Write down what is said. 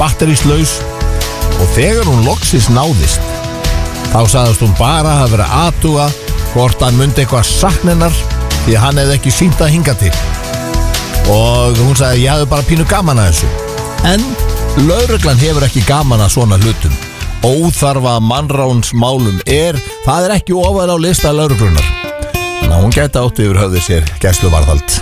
batteríslaus og þegar hún loksins náðist þá sagðist hún bara að vera að athuga hvort hann myndi eitthvað sakna hennar því að hann hefði ekki sýnt að hinga til og hún sagði ég hefði bara pínu gaman að þessu en lögreglan hefur ekki gaman að svona hlutum óþarfa mannránsmálum það er ekki ofar á lista lögreglunar þannig að hún gæti átt yfir höfði sér gæsluvarðhald